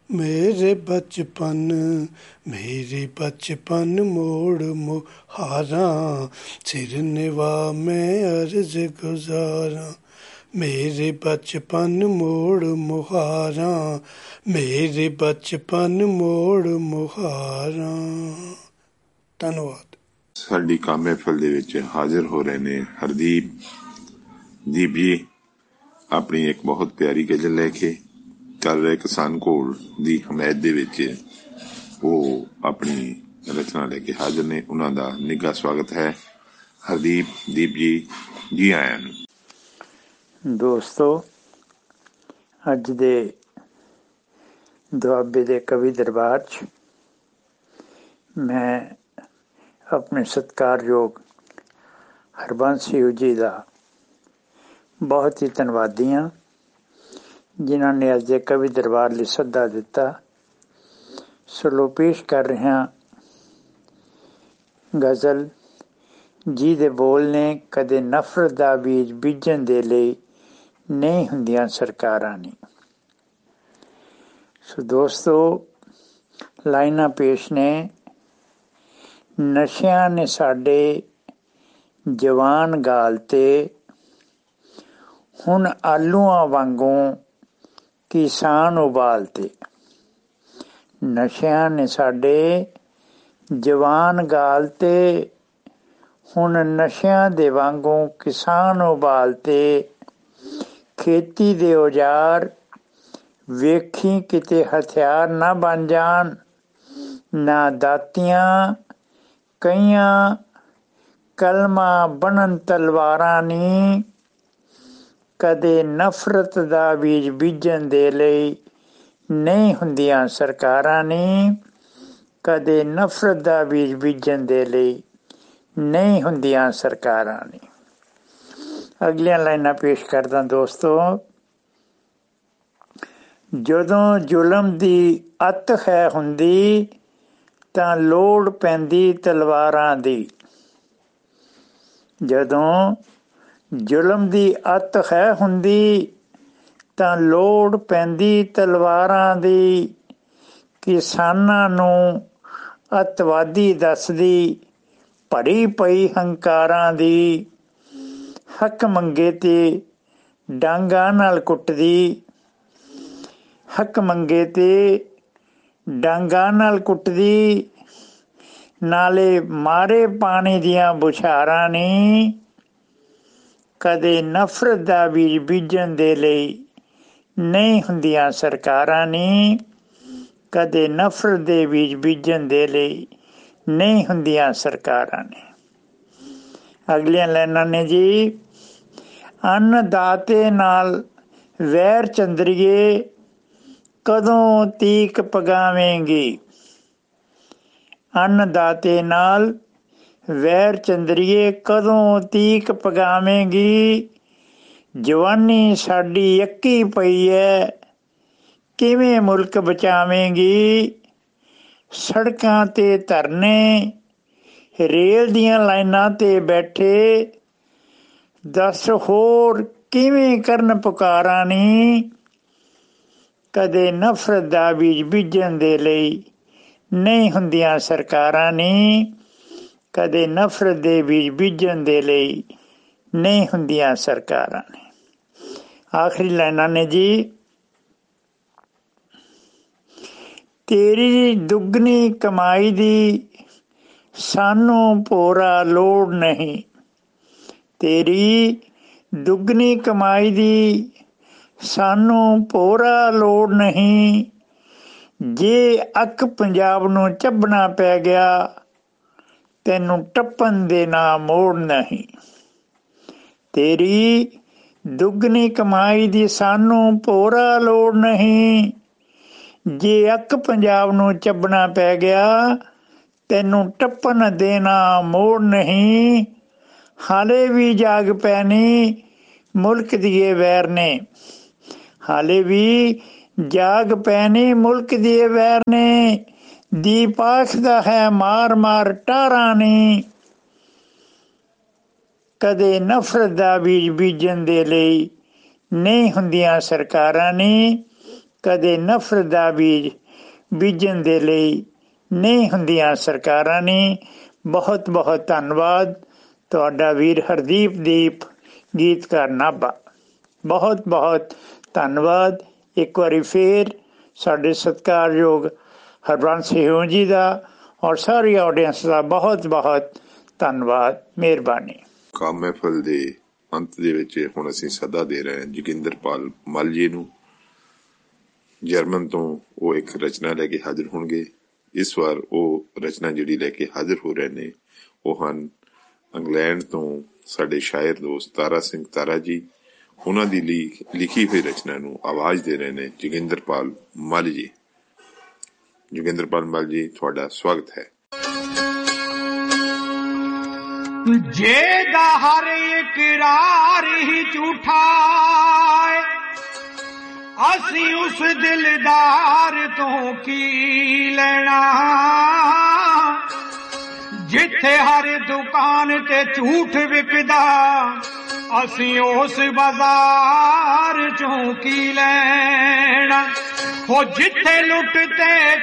मेरे बचपन मोड़ मुहारा, सिर निवा मैं अर्ज गुजारा। मेरे बचपन मोड़ मुहारा, मेरे बचपन मोड़ ਮੁਹਾਰਾ। ਧੰਨਵਾਦ। ਸਾਡੀ ਕੰਮ ਮਹਿਫਲ ਦੇ ਵਿੱਚ ਹਾਜ਼ਰ ਹੋ ਰਹੇ ਨੇ ਹਰਦੀਪ ਜੀ ਆਪਣੀ ਇੱਕ ਬਹੁਤ ਪਿਆਰੀ ਗਜ਼ਲ ਲੈ ਕੇ। ਚੱਲ ਰਹੇ ਕਿਸਾਨ ਘੋਲ ਦੀ ਹਮਾਇਤ ਦੇ ਵਿੱਚ ਉਹ ਆਪਣੀ ਰਚਨਾ ਲੈ ਕੇ ਹਾਜ਼ਰ ਨੇ। ਉਹਨਾਂ ਦਾ ਨਿੱਘਾ ਸਵਾਗਤ ਹੈ। ਹਰਦੀਪ ਜੀ ਆਇਆਂ ਨੂੰ। ਦੋਸਤੋ, ਅੱਜ ਦੇ ਦੁਆਬੇ ਦੇ ਕਵੀ ਦਰਬਾਰ 'ਚ ਮੈਂ ਆਪਣੇ ਸਤਿਕਾਰਯੋਗ ਹਰਬੰਸ ਸਿੰਘ ਜੀ ਦਾ ਬਹੁਤ ਹੀ ਧੰਨਵਾਦੀ ਹਾਂ, ਜਿਨ੍ਹਾਂ ਨੇ ਅੱਜ ਦੇ ਕਵੀ ਦਰਬਾਰ ਲਈ ਸੱਦਾ ਦਿੱਤਾ। ਸੋ ਪੇਸ਼ ਕਰ ਰਿਹਾ ਗਜ਼ਲ ਜਿਹਦੇ ਬੋਲ ਨੇ ਕਦੇ ਨਫ਼ਰਤ ਦਾ ਬੀਜ ਬੀਜਣ ਦੇ ਲਈ ਨਹੀਂ ਹੁੰਦੀਆਂ ਸਰਕਾਰਾਂ ਨੇ। ਸੋ ਦੋਸਤੋ, ਲਾਈਨਾਂ ਪੇਸ਼ ਨੇ। ਨਸ਼ਿਆਂ ਨੇ ਸਾਡੇ ਜਵਾਨ ਗਾਲ ਤੇ, ਹੁਣ ਆਲੂਆਂ ਵਾਂਗੂ ਕਿਸਾਨ ਉਬਾਲਤੇ। ਨਸ਼ਿਆਂ ਨੇ ਸਾਡੇ ਜਵਾਨ ਗਾਲ ਤੇ, ਹੁਣ ਨਸ਼ਿਆਂ ਦੇ ਵਾਂਗੂ ਕਿਸਾਨ ਉਬਾਲਤੇ। ਖੇਤੀ ਦੇ ਔਜ਼ਾਰ ਵੇਖੀ ਕਿਤੇ ਹਥਿਆਰ ਨਾ ਬਣ ਜਾਣ, ਨਾ ਦਾਤੀਆਂ ਕਈਆਂ ਕਲਮਾਂ ਬਣਨ ਤਲਵਾਰਾਂ ਨੀ। ਕਦੇ ਨਫ਼ਰਤ ਦਾ ਬੀਜ ਬੀਜਣ ਦੇ ਲਈ ਨਹੀਂ ਹੁੰਦੀਆਂ ਸਰਕਾਰਾਂ ਨੀ। ਕਦੇ ਨਫ਼ਰਤ ਦਾ ਬੀਜ ਬੀਜਣ ਦੇ ਲਈ ਨਹੀਂ ਹੁੰਦੀਆਂ ਸਰਕਾਰਾਂ ਨੇ। ਅਗਲੀਆਂ ਲਾਈਨਾਂ ਪੇਸ਼ ਕਰਦਾ ਦੋਸਤੋ। ਜਦੋਂ ਜ਼ੁਲਮ ਦੀ ਅੱਤ ਹੈ ਹੁੰਦੀ, ਤਾਂ ਲੋੜ ਪੈਂਦੀ ਤਲਵਾਰਾਂ ਦੀ। ਜਦੋਂ ਜ਼ੁਲਮ ਦੀ ਅੱਤ ਹੈ ਹੁੰਦੀ, ਤਾਂ ਲੋੜ ਪੈਂਦੀ ਤਲਵਾਰਾਂ ਦੀ। ਕਿਸਾਨਾਂ ਨੂੰ ਅੱਤਵਾਦੀ ਦੱਸਦੀ, ਭਰੀ ਪਈ ਹੰਕਾਰਾਂ ਦੀ। ਹੱਕ ਮੰਗੇ ਤੇ ਡਾਂਗਾਂ ਨਾਲ ਕੁੱਟਦੀ, ਹੱਕ ਮੰਗੇ ਤੇ ਡਾਂਗਾਂ ਨਾਲ ਕੁੱਟਦੀ। ਨਾਲੇ ਮਾਰੇ ਪਾਣੀ ਦੀਆਂ ਬੁਛਾਰਾਂ ਨੀ। ਕਦੇ ਨਫ਼ਰਤ ਦਾ ਬੀਜ ਬੀਜਣ ਦੇ ਲਈ ਨਹੀਂ ਹੁੰਦੀਆਂ ਸਰਕਾਰਾਂ ਨੀ। ਕਦੇ ਨਫ਼ਰਤ ਦੇ ਬੀਜ ਬੀਜਣ ਦੇ ਲਈ ਨਹੀਂ ਹੁੰਦੀਆਂ ਸਰਕਾਰਾਂ ਨੇ। ਅਗਲੀਆਂ ਲਾਈਨਾਂ ਨੇ ਜੀ। ਅੰਨਦਾਤੇ ਨਾਲ ਵੈਰ ਚੰਦਰੀਏ, ਕਦੋਂ ਤੀਕ ਪਗਾਵੇਂਗੀ। ਅੰਨਦਾਤੇ ਨਾਲ ਵੈਰ ਚੰਦਰੀਏ, ਕਦੋਂ ਤੀਕ ਪਗਾਵੇਂਗੀ। ਜਵਾਨੀ ਸਾਡੀ ਅੱਕੀ ਪਈ ਐ, ਕਿਵੇਂ ਮੁਲਕ ਬਚਾਵੇਂਗੀ। ਸੜਕਾਂ ਤੇ ਧਰਨੇ, ਰੇਲ ਦੀਆਂ ਲਾਈਨਾਂ ਤੇ ਬੈਠੇ, ਦੱਸ ਹੋਰ ਕਿਵੇਂ ਕਰਨ ਪੁਕਾਰਾਂ ਨੀ। ਕਦੇ ਨਫ਼ਰਤ ਦਾ ਬੀਜ ਬੀਜਣ ਦੇ ਲਈ ਨਹੀਂ ਹੁੰਦੀਆਂ ਸਰਕਾਰਾਂ ਨੀ। ਕਦੇ ਨਫ਼ਰਤ ਦੇ ਬੀਜ ਬੀਜਣ ਦੇ ਲਈ ਨਹੀਂ ਹੁੰਦੀਆਂ ਸਰਕਾਰਾਂ ਨੇ। ਆਖਰੀ ਲਾਈਨਾਂ ਨੇ ਜੀ। ਤੇਰੀ ਦੁੱਗਣੀ ਕਮਾਈ ਦੀ ਸਾਨੂੰ ਭੋਰਾ ਲੋੜ ਨਹੀਂ। ਤੇਰੀ ਦੁੱਗਣੀ ਕਮਾਈ ਦੀ ਸਾਨੂੰ ਭੋਰਾ ਲੋੜ ਨਹੀਂ। ਜੇ ਅੱਕ ਪੰਜਾਬ ਨੂੰ ਚੱਬਣਾ ਪੈ ਗਿਆ, ਤੈਨੂੰ ਟੱਪਣ ਦੇ ਨਾ ਮੋੜ ਨਹੀਂ। ਤੇਰੀ ਦੁੱਗਣੀ ਕਮਾਈ ਦੀ ਸਾਨੂੰ ਭੋਰਾ ਲੋੜ ਨਹੀਂ। ਜੇ ਅੱਕ ਪੰਜਾਬ ਨੂੰ ਚੱਬਣਾ ਪੈ ਗਿਆ, ਤੈਨੂੰ ਟੱਪਣ ਦੇ ਨਾ ਮੋੜ ਨਹੀਂ। ਹਾਲੇ ਵੀ ਜਾਗ ਪੈਣੀ ਮੁਲਕ ਦੀਏ ਵੈਰ ਨੇ। ਹਾਲੇ ਵੀ ਜਾਗ ਪੈਣੀ ਮੁਲਕ ਦੀਏ ਵੈਰ ਨੇ। ਦੀਪ ਆਖਦਾ ਹੈ ਮਾਰ ਮਾਰ ਟਾਰਾਂ ਨੀ। ਕਦੇ ਨਫ਼ਰਤ ਦਾ ਬੀਜ ਬੀਜਣ ਦੇ ਲਈ ਨਹੀਂ ਹੁੰਦੀਆਂ ਸਰਕਾਰਾਂ ਨੀ। ਕਦੇ ਨਫ਼ਰਤ ਦਾ ਬੀਜ ਬੀਜਣ ਦੇ ਲਈ ਨਹੀਂ ਹੁੰਦੀਆਂ ਸਰਕਾਰਾਂ ਨੇ। ਬਹੁਤ ਬਹੁਤ ਧੰਨਵਾਦ। ਤੁਹਾਡਾ ਵੀਰ ਹਰਦੀਪ ਦੀਪ, ਗੀਤਕਾਰ ਨਾਭਾ। ਬਹੁਤ ਬਹੁਤ ਧੰਨਵਾਦ ਇੱਕ ਵਾਰੀ ਫੇਰ ਸਾਡੇ ਸਤਿਕਾਰਯੋਗ ਹਰਬੰਸ ਸਿੰਘ ਜੀ ਦਾ ਔਰ ਸਾਰੀ ਆਡੀਅנס ਦਾ ਬਹੁਤ ਬਹੁਤ ਧੰਨਵਾਦ। ਮਿਹਰਬਾਨੀ। ਕਾਮ ਮਹਿਫਲ ਦੇ ਅੰਤ ਦੇ ਵਿੱਚ ਹੁਣ ਅਸੀਂ ਸਦਾ ਦੇ ਰਹੇ ਹਾਂ ਜੋਗਿੰਦਰਪਾਲ ਮੱਲ ਜੀ ਨੂੰ। ਜਰਮਨ ਤੋਂ ਉਹ ਇੱਕ ਰਚਨਾ ਲੈ ਕੇ ਹਾਜ਼ਰ ਹੋਣਗੇ। ਇਸ ਵਾਰ ਉਹ ਰਚਨਾ ਜਿਹੜੀ ਲੈ ਕੇ ਹਾਜ਼ਰ ਹੋ ਰਹੇ ਨੇ ਉਹ ਹਨ ਇੰਗਲੈਂਡ ਤੋਂ ਸਾਡੇ ਸ਼ਾਇਰ ਦੋਸਤ ਤਾਰਾ ਸਿੰਘ ਤਾਰਾ ਜੀ। ਉਹਨਾਂ ਦੀ ਲਿਖੀ ਹੋਈ ਰਚਨਾ ਨੂੰ ਆਵਾਜ਼ ਦੇ ਰਹੇ ਨੇ ਜੋਗਿੰਦਰਪਾਲ ਮੱਲ ਜੀ। ਜੋਗਿੰਦਰਪਾਲ ਮੱਲ ਜੀ, ਤੁਹਾਡਾ ਸਵਾਗਤ ਹੈ। ਜਿਹਦਾ ਹਰ ਇਕਰਾਰ ਹੀ ਝੂਠਾ ਅਸੀਂ ਉਸ ਦਿਲਦਾਰ ਤੋਂ ਕੀ ਲੈਣਾ। ਜਿੱਥੇ ਹਰ ਦੁਕਾਨ ਤੇ ਝੂਠ ਵਿਕਦਾ ਅਸੀਂ ਉਸ ਬਾਜ਼ਾਰ ਚੋਂ ਕੀ ਲੈਣਾ। ਹੋ ਜਿੱਥੇ ਲੁੱਟ ਤੇ